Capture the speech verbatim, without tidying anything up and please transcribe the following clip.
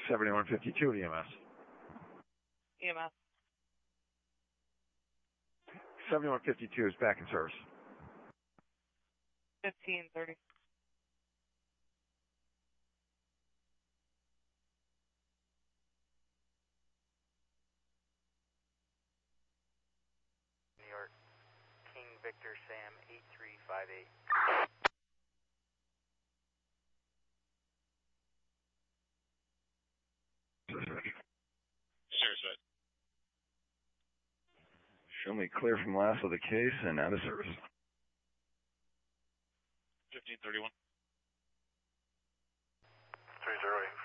seventy-one fifty-two to E M S. E M S. seventy-one fifty-two is back in service. fifteen thirty. New York, King Victor Sam eight three five eight. Service. Show me clear from last of the case and out of service. fifteen thirty-one. three zero eight